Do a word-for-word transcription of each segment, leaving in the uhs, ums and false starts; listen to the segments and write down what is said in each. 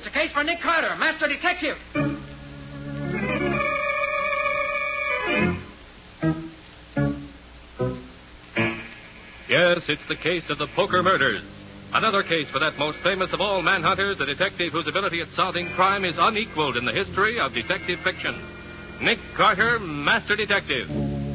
It's a case for Nick Carter, Master Detective. Yes, it's the case of the Poker Murders. Another case for that most famous of all manhunters, a detective whose ability at solving crime is unequaled in the history of detective fiction. Nick Carter, Master Detective.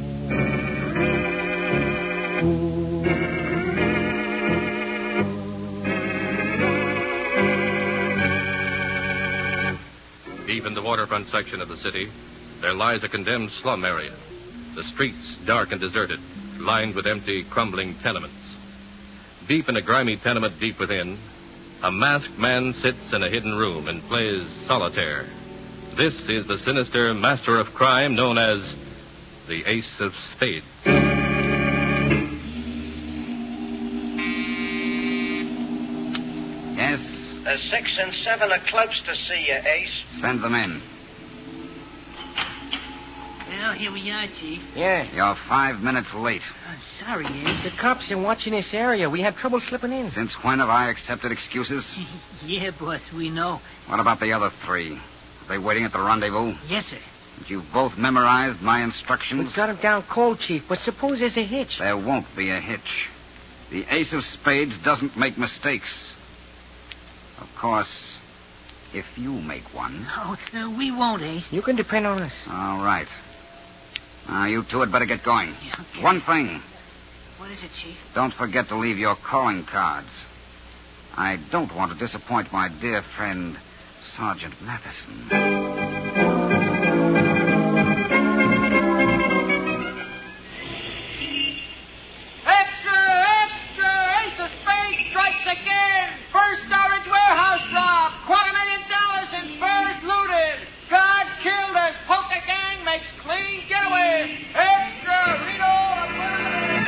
Deep in the waterfront section of the city, there lies a condemned slum area. The streets, dark and deserted, lined with empty, crumbling tenements. Deep in a grimy tenement deep within, a masked man sits in a hidden room and plays solitaire. This is the sinister master of crime known as the Ace of Spades. Yes? The six and seven are close to see you, Ace. Send them in. Well, here we are, Chief. Yeah. You're five minutes late. Oh, sorry, Ace. The cops are watching this area. We had trouble slipping in. Since when have I accepted excuses? Yeah, boss, we know. What about the other three? Are they waiting at the rendezvous? Yes, sir. And you've both memorized my instructions? We got him down cold, Chief, but suppose there's a hitch. There won't be a hitch. The Ace of Spades doesn't make mistakes. Of course, if you make one. No, no, we won't, Ace. You can depend on us. All right. Now, you two had better get going. Yeah, okay. One thing. What is it, Chief? Don't forget to leave your calling cards. I don't want to disappoint my dear friend, Sergeant Matheson. Extra, extra! Ace of Spades strikes again! First storage warehouse robbed! Quarter million dollars in furs looted! God killed us! Poker gang makes clean getaway! Extra! Read all about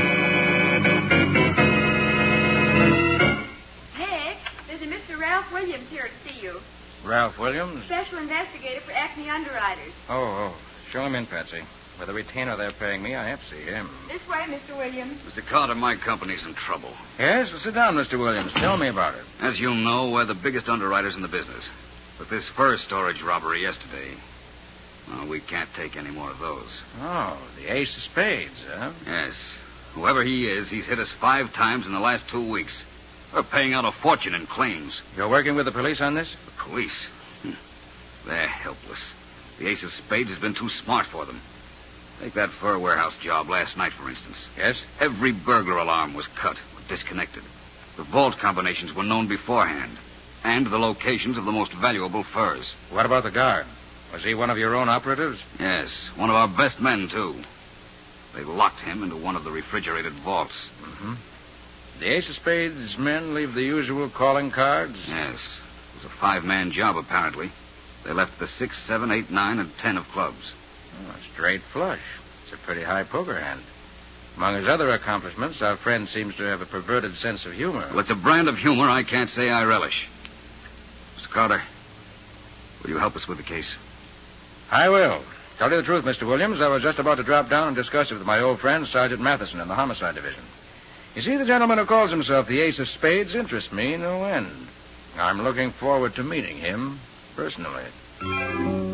it! Nick, there's a Mister Ralph Williams here to see you. Ralph Williams? Special investigator for Acme Underwriters. Oh, oh. Show him in, Patsy. With the retainer they're paying me, I have to see him. This way, Mister Williams. Mister Carter, my company's in trouble. Yes? Well, sit down, Mister Williams. Tell me about it. As you know, we're the biggest underwriters in the business. But this fur storage robbery yesterday, well, we can't take any more of those. Oh, the Ace of Spades, huh? Yes. Whoever he is, he's hit us five times in the last two weeks. We're paying out a fortune in claims. You're working with the police on this? The police? Hm. They're helpless. The Ace of Spades has been too smart for them. Take that fur warehouse job last night, for instance. Yes? Every burglar alarm was cut or disconnected. The vault combinations were known beforehand, and the locations of the most valuable furs. What about the guard? Was he one of your own operatives? Yes, one of our best men, too. They locked him into one of the refrigerated vaults. Mm-hmm. The Ace of Spades men leave the usual calling cards? Yes. It was a five-man job, apparently. They left the six, seven, eight, nine, and ten of clubs. Oh, straight flush. It's a pretty high poker hand. Among his other accomplishments, our friend seems to have a perverted sense of humor. Well, it's a brand of humor I can't say I relish. Mister Carter, will you help us with the case? I will. Tell you the truth, Mister Williams, I was just about to drop down and discuss it with my old friend, Sergeant Matheson, in the Homicide Division. You see, the gentleman who calls himself the Ace of Spades interests me no end. I'm looking forward to meeting him personally.